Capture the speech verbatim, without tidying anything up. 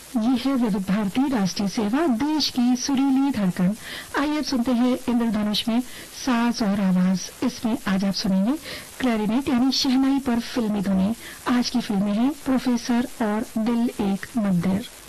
ये है विविध भारती राष्ट्रीय सेवा, देश की सुरीली धड़कन। आइए अब सुनते हैं इंद्रधनुष में साज और आवाज। इसमें आज आप सुनेंगे क्लैरिनेट यानी शहनाई पर फिल्मी धुनें। आज की फिल्में हैं प्रोफेसर और दिल एक मंदिर।